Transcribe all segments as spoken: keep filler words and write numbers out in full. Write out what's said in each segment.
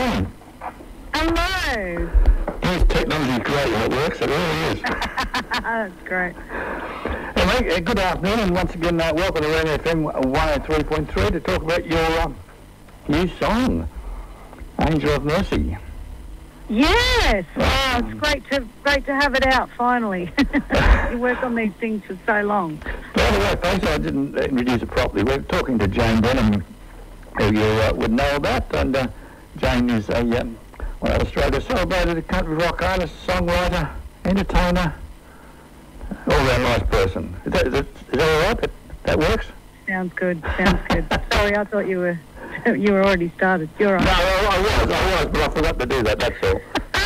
Jane. Hello. Yes, technology's great when it works. It really is. That's great. Anyway, uh, good afternoon, and once again, uh, welcome to Ren F M one oh three point three to talk about your uh, new song, Angel of Mercy. Yes. Oh, it's great to great to have it out finally. You work on these things for so long. By the way, folks, I didn't introduce it properly. We're talking to Jane Benham, who you uh, would know about, and uh, Jane is a um, one of Australia's celebrated country rock artist, songwriter, entertainer, all-round nice person. Is that, is that, is that all right? That, that works? Sounds good. Sounds good. Sorry, I thought you were you were already started. You're right. No, I, I was, I was, but I forgot to do that. That's all.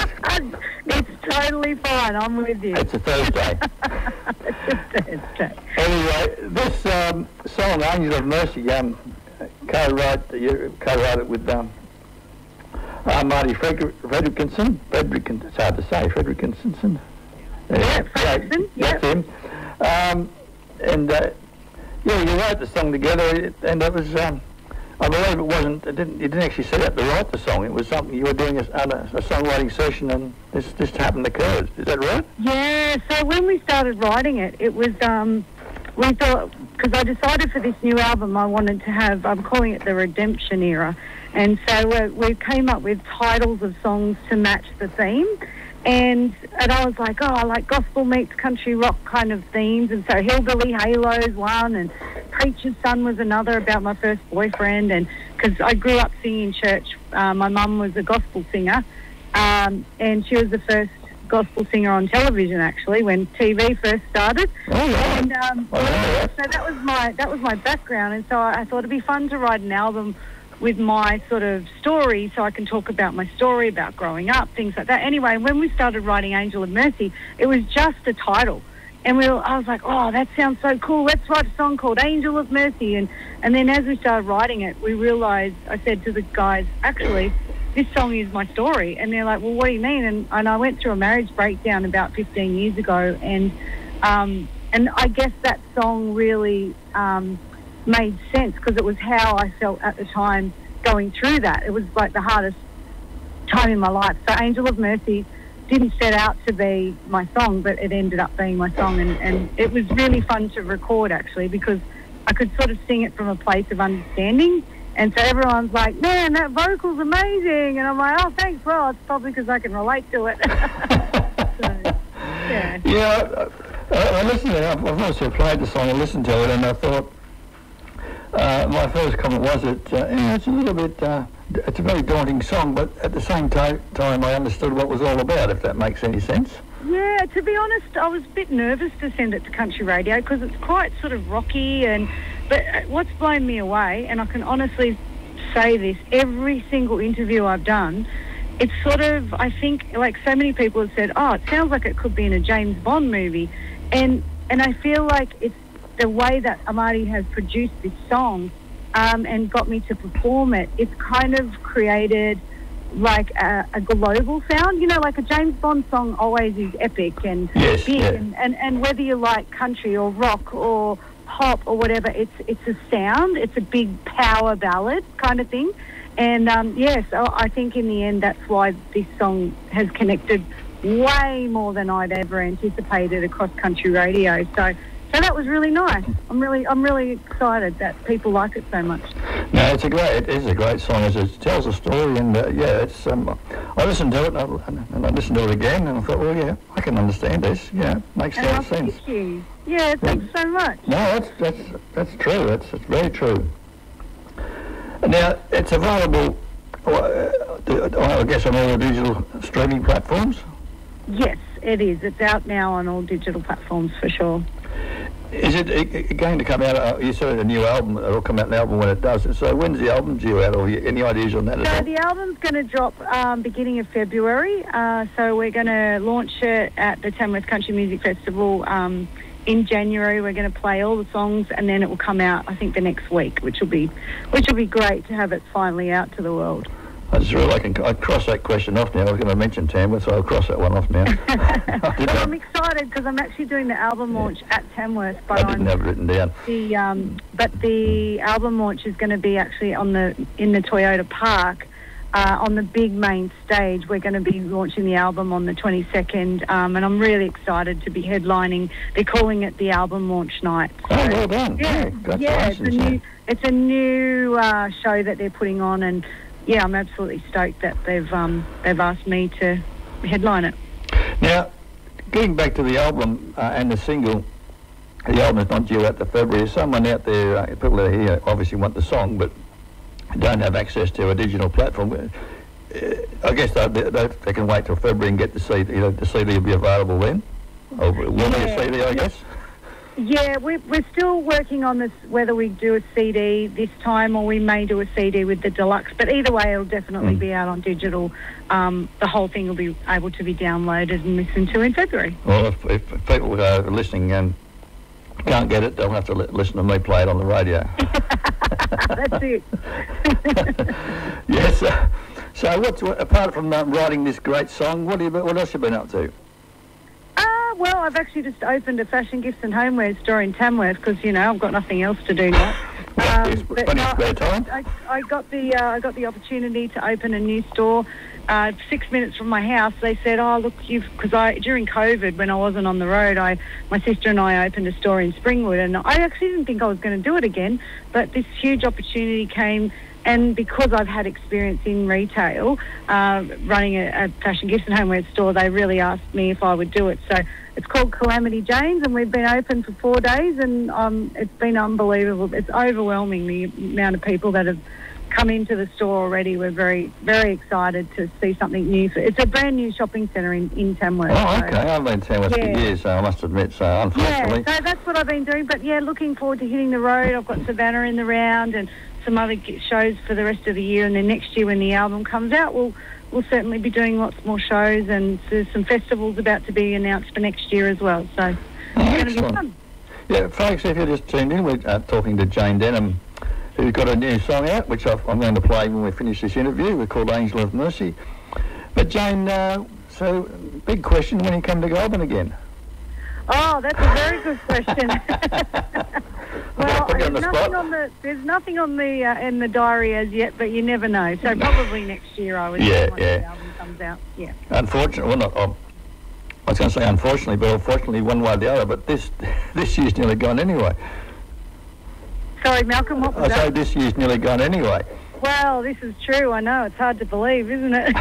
It's totally fine. I'm with you. It's a Thursday. It's a Thursday. Anyway, this um, song, Angel of Mercy, um, co-wrote, you co-wrote it with um, uh, Marty Fredrick, Fredrickinson. Fredrickinson, it's hard to say, Fredrickinson. Uh, Yeah, Fredrickson, yeah, that's him. Um, and uh, yeah, you wrote the song together, and it was. Um, I believe it wasn't. It didn't. You didn't actually set out to write the song. It was something you were doing a, a, a songwriting session, and this just happened to occur. Is that right? Yeah. So when we started writing it, it was um, we thought because I decided for this new album I wanted to have. I'm calling it the Redemption Era, and so uh, we came up with titles of songs to match the theme. And and I was like, oh, I like gospel meets country rock kind of themes. And so Hillbilly Halo's one, and Preacher's Son was another about my first boyfriend. And because I grew up singing in church, uh, my mum was a gospel singer, um, and she was the first gospel singer on television actually when T V first started. Oh, yeah. And um, oh, yeah. so that was my that was my background. And so I, I thought it'd be fun to write an album with my sort of story, so I can talk about my story, about growing up, things like that. Anyway, when we started writing Angel of Mercy, it was just a title. And we were, I was like, oh, that sounds so cool. Let's write a song called Angel of Mercy. And, and then as we started writing it, we realised, I said to the guys, actually, this song is my story. And they're like, well, what do you mean? And, and I went through a marriage breakdown about fifteen years ago. And, um, and I guess that song really... Um, made sense because it was how I felt at the time going through that. It was like the hardest time in my life. So Angel of Mercy didn't set out to be my song, but it ended up being my song, and, and it was really fun to record actually because I could sort of sing it from a place of understanding, and so everyone's like, man, that vocal's amazing, and I'm like, oh, thanks. Well, it's probably because I can relate to it. So, yeah. Yeah, I, I listened to it. I've also played the song and listened to it, and I thought, Uh, my first comment was that uh, yeah, it's a little bit, uh, it's a very daunting song, but at the same t- time I understood what it was all about, if that makes any sense. Yeah, to be honest, I was a bit nervous to send it to country radio because it's quite sort of rocky, and but what's blown me away, and I can honestly say this, every single interview I've done, it's sort of, I think, like so many people have said, oh, it sounds like it could be in a James Bond movie, and and I feel like it's the way that Amadi has produced this song um, and got me to perform it, it's kind of created like a, a global sound. You know, like a James Bond song always is epic and yes, big, yeah. and, and, and whether you like country or rock or pop or whatever, it's it's a sound, it's a big power ballad kind of thing. And um, yes, I think in the end that's why this song has connected way more than I'd ever anticipated across country radio. So So that was really nice. I'm really, I'm really excited that people like it so much. No, it's a great, it is a great song. It tells a story, and uh, yeah, it's. Um, I listened to it, and I, and I listened to it again, and I thought, well, yeah, I can understand this. Yeah, makes a lot of sense. Thank you. Yeah, thanks so much. No, that's that's that's true. That's, that's very true. Now it's available. Uh, I guess on all the digital streaming platforms. Yes, it is. It's out now on all digital platforms for sure. Is it, it going to come out? Uh, you said a new album. It'll come out an album when it does. So when's the album due out? Or any ideas on that? So at all? the album's going to drop um, beginning of February. Uh, so we're going to launch it at the Tamworth Country Music Festival um, in January. We're going to play all the songs, and then it will come out, I think, the next week, which will be, which will be great to have it finally out to the world. I just really like, I cross that question off now. I was going to mention Tamworth, so I'll cross that one off now. Well, I'm excited because I'm actually doing the album launch yeah. at Tamworth. But I didn't I'm, have it written down. The um, but the album launch is going to be actually on the in the Toyota Park uh, on the big main stage. We're going to be launching the album on the twenty-second, um, and I'm really excited to be headlining. They're calling it the album launch night. So, oh, well done. Yeah, yeah, yeah it's a yeah. new, it's a new uh, show that they're putting on, and yeah, I'm absolutely stoked that they've um, they've asked me to headline it. Now, getting back to the album uh, and the single, the album is not due out to February. Someone out there, uh, people that are here obviously want the song, but don't have access to a digital platform. Uh, I guess they, they, they can wait till February and get the C D. You know, the C D will be available then. Or will be a C D, I guess. Yeah, we're, we're still working on this, whether we do a C D this time or we may do a C D with the deluxe. But either way, it'll definitely mm. be out on digital. Um, the whole thing will be able to be downloaded and listened to in February. Well, if, if people are listening and can't get it, they'll have to li- listen to me play it on the radio. That's it. Yes. Uh, so, what's what, apart from uh, writing this great song, what, have you, what else have you been up to? Uh, well, I've actually just opened a fashion gifts and homeware store in Tamworth because, you know, I've got nothing else to do now. Um, yes, but plenty of no, spare time. I, I, I got the uh, I got the opportunity to open a new store. Uh, six minutes from my house, they said, "Oh, look, you've," because I during COVID when I wasn't on the road, I my sister and I opened a store in Springwood, and I actually didn't think I was going to do it again, but this huge opportunity came. And because I've had experience in retail, uh, running a, a fashion gifts and homeware store, they really asked me if I would do it. So it's called Calamity Jane's, and we've been open for four days, and um, it's been unbelievable. It's overwhelming, the amount of people that have come into the store already. We're very, very excited to see something new. It's a brand new shopping centre in, in Tamworth. Oh, okay. So, I've been in Tamworth yeah. for years, so I must admit, so unfortunately. Yeah, so that's what I've been doing. But, yeah, looking forward to hitting the road. I've got Savannah in the round and some other shows for the rest of the year, and then next year when the album comes out, we'll we'll certainly be doing lots more shows, and there's some festivals about to be announced for next year as well. So it's oh, going to be fun. Yeah, folks, if you just tuned in, we're uh, talking to Jane Denham, who's got a new song out, which I've, I'm going to play when we finish this interview. We're called Angel of Mercy. But Jane, uh, so big question: when you come to Goulburn again? Oh, that's a very good question. Well, there's on the nothing on the there's nothing on the uh, in the diary as yet, but you never know. So probably next year, I would yeah, say, when yeah. the album comes out. Yeah. Unfortunately, well, not. Um, I was going to say unfortunately, but unfortunately, one way or the other. But this this year's nearly gone anyway. Sorry, Malcolm. What was I that? say this year's nearly gone anyway. Well, this is true. I know it's hard to believe, isn't it?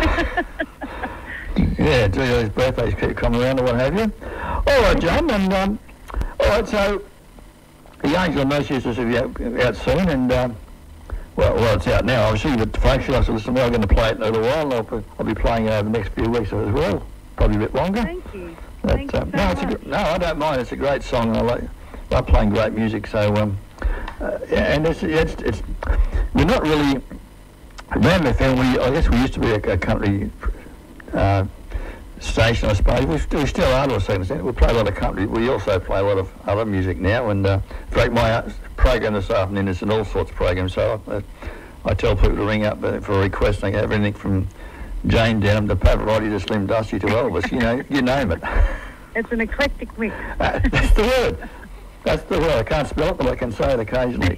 Yeah, Julio's birthdays keep coming around or what have you. All right, John, and um, all right, so the Angel of Mercy is out, out soon, and um, well, well, it's out now, obviously. But folks, you like to listen to me, I'm going to play it in a little while, and I'll, I'll be playing it over the next few weeks as well, probably a bit longer. Thank you. But, Thank um, you so no, it's a, much. no, I don't mind. It's a great song. I like, love playing great music. So, um, uh, yeah, and it's, it's, it's we're not really Ram F M. We I guess we used to be a, a country uh, station, I suppose. We, st- we still are to a certain extent. We play a lot of country. We also play a lot of other music now. And uh, in fact, my uh, program this afternoon is an all sorts program. So I, uh, I tell people to ring up uh, for a request. They have everything from Jane Denham to Pavarotti to Slim Dusty to Elvis. You know, you name it. It's an eclectic mix. Uh, that's the word. That's the word. I can't spell it, but I can say it occasionally.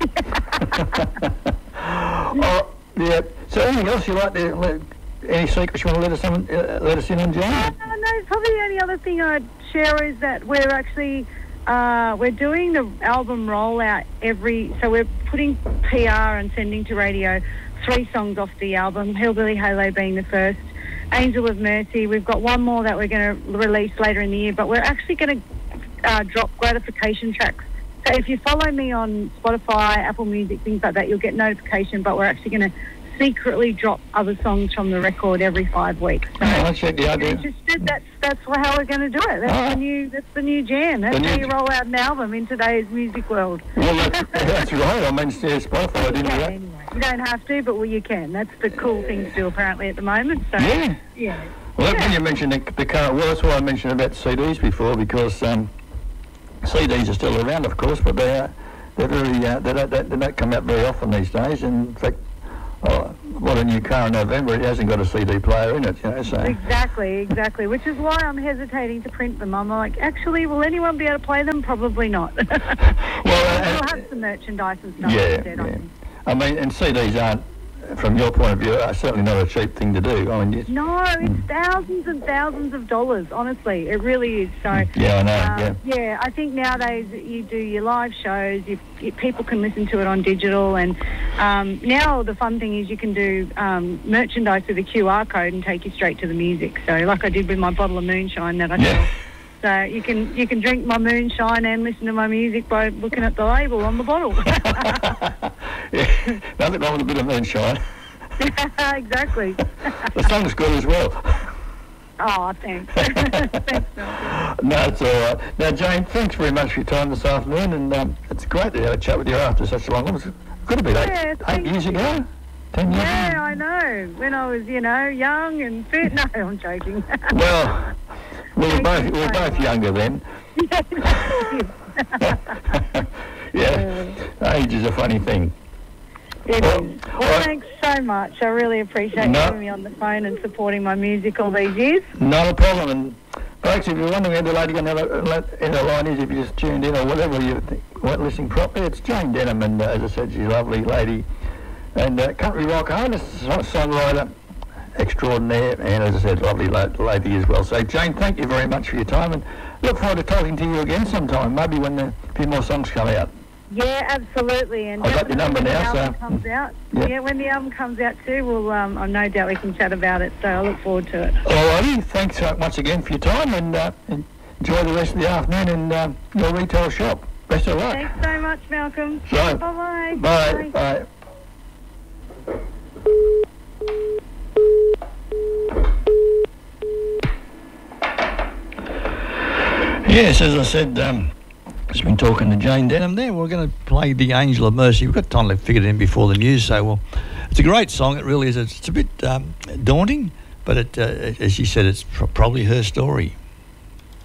Oh, yeah. So, anything else you like to? Let, any secrets you want to let us in, uh, let us in on, Jane? Uh, no, probably the only other thing I'd share is that we're actually uh, we're doing the album rollout every. So we're putting P R and sending to radio three songs off the album. Hillbilly Halo being the first. Angel of Mercy. We've got one more that we're going to release later in the year, but we're actually going to uh, drop gratification tracks. So if you follow me on Spotify, Apple Music, things like that, you'll get notification, but we're actually going to secretly drop other songs from the record every five weeks. So, oh, that's the idea. Just, that's that's how we're going to do it. That's oh. the new that's the new jam. That's the how new you roll out an album in today's music world. Well, that's, that's right. I mean, yeah, Spotify didn't do yeah, that. anyway. You don't have to, but well, you can. That's the cool thing to do apparently at the moment. So Yeah. yeah. Well, yeah. when you mentioned the, the current, well, that's why I mentioned about C Ds before, because um, C Ds are still around, of course, but they are, they're very, uh, they, don't, they don't come out very often these days. And in fact, oh, what a new car in November, it hasn't got a C D player in it, you know, so. Exactly, exactly, which is why I'm hesitating to print them. I'm like, actually, will anyone be able to play them? Probably not. Well, uh, we'll have some merchandise and stuff yeah, instead, I yeah. think. I mean, and C Ds aren't, from your point of view, uh, certainly not a cheap thing to do. I mean, you, No, it's mm. thousands and thousands of dollars, honestly. It really is. So yeah, I know, um, yeah. Yeah, I think nowadays you do your live shows, you, you, people can listen to it on digital, and um, now the fun thing is you can do um, merchandise with a Q R code and take you straight to the music. So like I did with my bottle of moonshine that I yeah. sell. So you can you can drink my moonshine and listen to my music by looking at the label on the bottle. Yeah, nothing wrong with a bit of moonshine. Exactly. The song's good as well. Oh, thanks. Thanks, Malcolm. No, it's all right. Now, Jane, thanks very much for your time this afternoon, and um, it's great to have a chat with you after such a long time. It could have been eight, Yeah, eight years ago? Ten years Yeah, ago? I know. When I was, you know, young and fit. No, I'm joking. Well, we were both, we were both younger then. Yeah, age is a funny thing. It Well, is. Well, well- thanks so much. I really appreciate No. you having me on the phone and supporting my music all these years. Not a problem. And folks, if you're wondering where the lady in the line is, if you just tuned in or whatever you think, weren't listening properly, it's Jane Denham, and uh, as I said, she's a lovely lady and uh, country rock artist, songwriter extraordinaire, and as I said, lovely la- lady as well. So, Jane, thank you very much for your time, and look forward to talking to you again sometime, maybe when a few more songs come out. Yeah, absolutely. And I've got your number when now, the album so- comes out. Yeah. Yeah. when the album comes out too, we'll, um, I no doubt we can chat about it. So I look forward to it. Alrighty, thanks uh, once again for your time, and uh, enjoy the rest of the afternoon in uh, your retail shop. Best of luck. Thanks so much, Malcolm. So, Bye-bye. Bye. Bye. Yes, as I said, um, just been talking to Jane Denham there. We're going to play The Angel of Mercy. We've got time to figure it in before the news, so well, it's a great song. It really is. It's, it's a bit um, daunting, but it, uh, as she said, it's pr- probably her story.